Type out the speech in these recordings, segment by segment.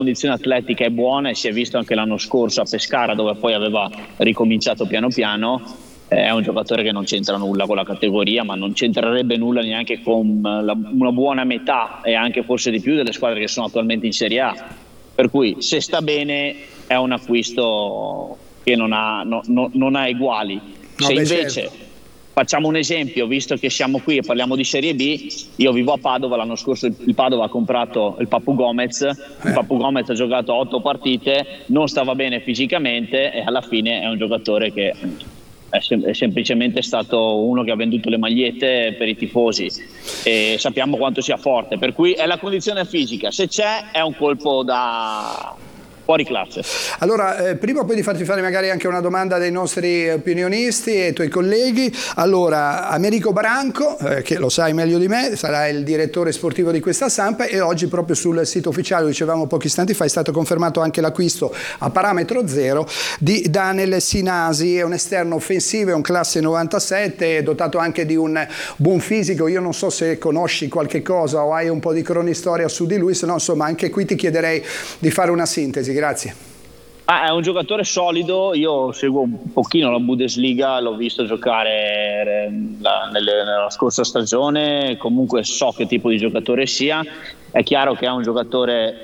condizione atletica è buona e si è visto anche l'anno scorso a Pescara, dove poi aveva ricominciato piano piano. È un giocatore che non c'entra nulla con la categoria, ma non c'entrerebbe nulla neanche con una buona metà e anche forse di più delle squadre che sono attualmente in Serie A. Per cui se sta bene è un acquisto che non ha eguali. Se invece facciamo un esempio, visto che siamo qui e parliamo di Serie B, io vivo a Padova, l'anno scorso il Padova ha comprato il Papu Gomez, il Papu Gomez ha giocato 8 partite, non stava bene fisicamente e alla fine è un giocatore che è semplicemente stato uno che ha venduto le magliette per i tifosi e sappiamo quanto sia forte, per cui è la condizione fisica, se c'è è un colpo da fuori classe. Allora, prima poi di farti fare magari anche una domanda dei nostri opinionisti e tuoi colleghi, allora Americo Baranco, che lo sai meglio di me, sarà il direttore sportivo di questa Samp, e oggi proprio sul sito ufficiale, lo dicevamo pochi istanti fa, è stato confermato anche l'acquisto a parametro zero di Daniel Sinasi, è un esterno offensivo, è un classe 97, dotato anche di un buon fisico. Io non so se conosci qualche cosa o hai un po' di cronistoria su di lui, se no insomma anche qui ti chiederei di fare una sintesi. Grazie. È un giocatore solido, io seguo un pochino la Bundesliga, l'ho visto giocare nella scorsa stagione, comunque so che tipo di giocatore sia. È chiaro che è un giocatore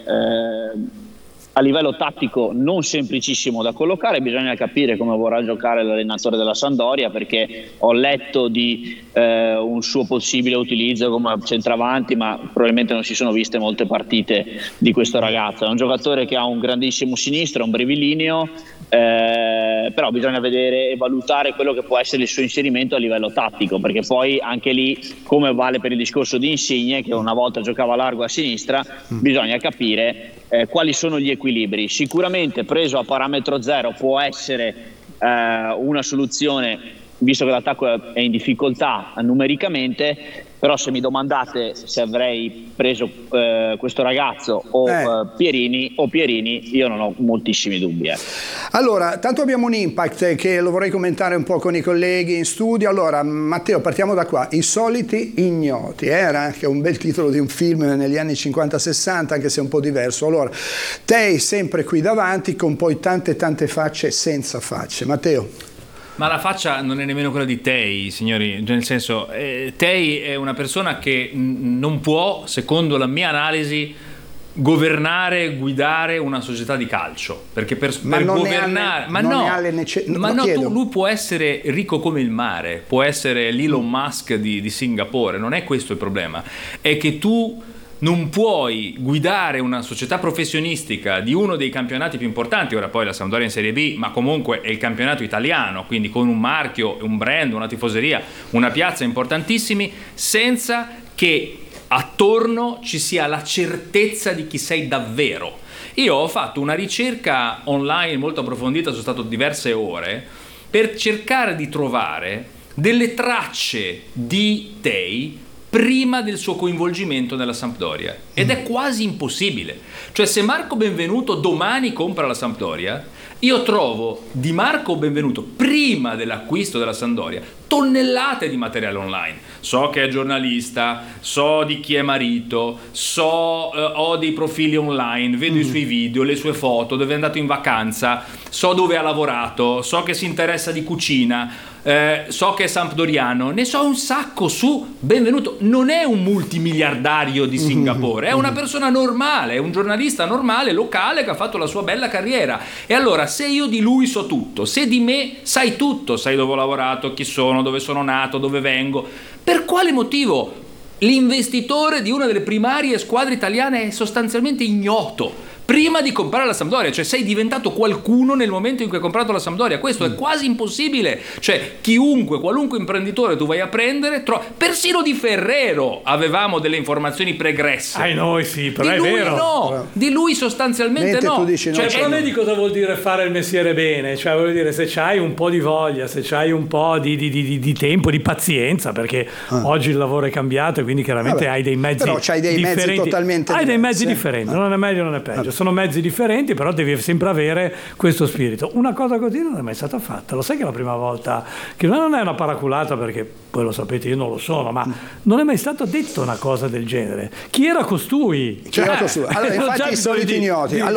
a livello tattico non semplicissimo da collocare, bisogna capire come vorrà giocare l'allenatore della Sampdoria, perché ho letto di un suo possibile utilizzo come centravanti, ma probabilmente non si sono viste molte partite di questo ragazzo. È un giocatore che ha un grandissimo sinistro, un brevilineo, però bisogna vedere e valutare quello che può essere il suo inserimento a livello tattico, perché poi anche lì, come vale per il discorso di Insigne, che una volta giocava largo a sinistra, bisogna capire quali sono gli equilibri. Sicuramente preso a parametro zero può essere una soluzione, visto che l'attacco è in difficoltà numericamente, però se mi domandate se avrei preso questo ragazzo o Pierini, io non ho moltissimi dubbi. Allora, tanto abbiamo un Impact che lo vorrei commentare un po' con i colleghi in studio. Allora, Matteo, partiamo da qua. I soliti ignoti, era anche un bel titolo di un film negli anni 50-60, anche se un po' diverso. Allora, Tei sempre qui davanti con poi tante facce senza facce. Matteo? Ma la faccia non è nemmeno quella di Tei, signori, nel senso, Tei è una persona che non può, secondo la mia analisi, guidare una società di calcio, perché per governare, lui può essere ricco come il mare, può essere l'Elon Musk di Singapore, non è questo il problema, è che tu non puoi guidare una società professionistica di uno dei campionati più importanti, ora poi la Sampdoria in Serie B, ma comunque è il campionato italiano, quindi con un marchio, un brand, una tifoseria, una piazza importantissimi, senza che attorno ci sia la certezza di chi sei davvero. Io ho fatto una ricerca online molto approfondita, sono stato diverse ore, per cercare di trovare delle tracce di Tei prima del suo coinvolgimento nella Sampdoria, ed è quasi impossibile. Cioè, se Marco Benvenuto domani compra la Sampdoria, io trovo di Marco Benvenuto prima dell'acquisto della Sampdoria tonnellate di materiale online. So che è giornalista, so di chi è marito, ho dei profili online, vedo i suoi video, le sue foto, dove è andato in vacanza, so dove ha lavorato, so che si interessa di cucina, so che è sampdoriano, ne so un sacco su Benvenuto. Non è un multimiliardario di Singapore, è una persona normale, è un giornalista normale, locale, che ha fatto la sua bella carriera. E allora, se io di lui so tutto, se di me sai tutto, sai dove ho lavorato, chi sono, dove sono nato, dove vengo, per quale motivo l'investitore di una delle primarie squadre italiane è sostanzialmente ignoto prima di comprare la Sampdoria? Cioè, sei diventato qualcuno nel momento in cui hai comprato la Sampdoria. Questo è quasi impossibile. Cioè, qualunque imprenditore tu vai a prendere, persino di Ferrero avevamo delle informazioni pregresse. Noi sì, però di è lui vero. No, di lui sostanzialmente no. Tu dici, Cioè, però vedi cosa vuol dire fare il mestiere bene? Cioè, voglio dire, se c'hai un po' di voglia, se c'hai un po' di tempo, di pazienza, perché oggi il lavoro è cambiato e quindi chiaramente hai dei mezzi però c'hai dei differenti. mezzi totalmente hai dei mezzi diversi. differenti, non è meglio, non è peggio. sono mezzi differenti, però devi sempre avere questo spirito. Una cosa così non è mai stata fatta. Lo sai che è la prima volta, che non è una paraculata, perché poi lo sapete, io non lo sono, ma non è mai stato detto una cosa del genere. Chi era costui? Allora, infatti i soliti ignoti.